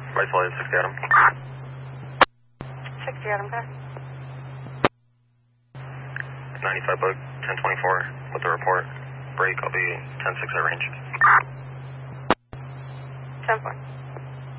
Right flight, 60 Adam. 60 Adam, pass. 95 bug, 1024 with the report. Break, I'll be 10-6 at range. 10-4.